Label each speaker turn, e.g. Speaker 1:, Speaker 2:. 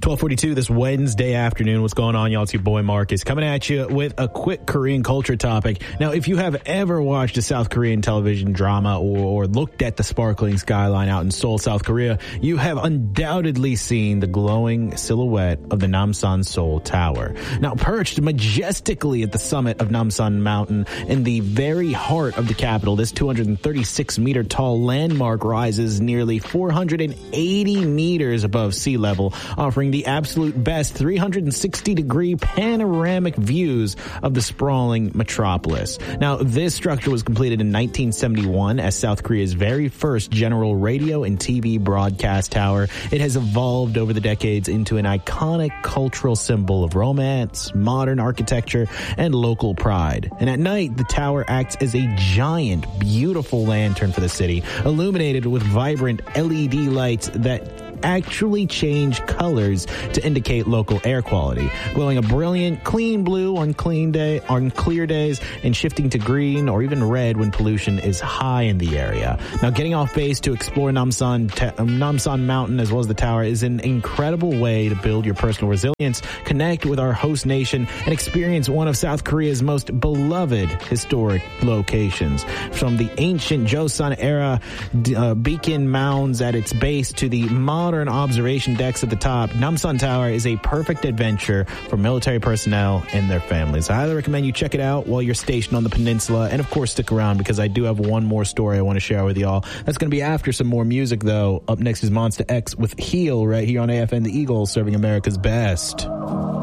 Speaker 1: 12:42 this Wednesday afternoon. What's going on, y'all? It's your boy Marcus coming at you with a quick Korean culture topic. Now, if you have ever watched a South Korean television drama or looked at the sparkling skyline out in Seoul, South Korea, you have undoubtedly seen the glowing silhouette of the Namsan Seoul Tower. Now, perched majestically at the summit of Namsan Mountain in the very heart of the capital, this 236-meter tall landmark rises nearly 480 meters above sea level, offering the absolute best 360-degree panoramic views of the sprawling metropolis. Now, this structure was completed in 1971 as South Korea's very first general radio and TV broadcast tower. It has evolved over the decades into an iconic cultural symbol of romance, modern architecture, and local pride. And at night, the tower acts as a giant, beautiful lantern for the city, illuminated with vibrant LED lights that actually change colors to indicate local air quality, glowing a brilliant clean blue on clear days and shifting to green or even red when pollution is high in the area. Now, getting off base to explore Namsan Mountain as well as the tower is an incredible way to build your personal resilience, connect with our host nation, and experience one of South Korea's most beloved historic locations. From the ancient Joseon era beacon mounds at its base to the modern observation decks at the top, Namsan Tower is a perfect adventure for military personnel and their families. I highly recommend you check it out while you're stationed on the peninsula, and of course stick around because I do have one more story I want to share with y'all. That's going to be after some more music, though. Up next is Monsta X with Heal right here on AFN The Eagle, serving America's best.